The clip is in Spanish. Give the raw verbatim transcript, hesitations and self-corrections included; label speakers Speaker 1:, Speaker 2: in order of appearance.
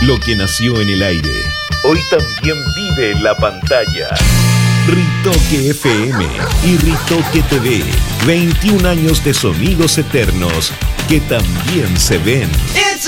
Speaker 1: Lo que nació en el aire, hoy también vive en la pantalla. Ritoque F M y Ritoque T V. veintiún años de sonidos eternos que también se ven.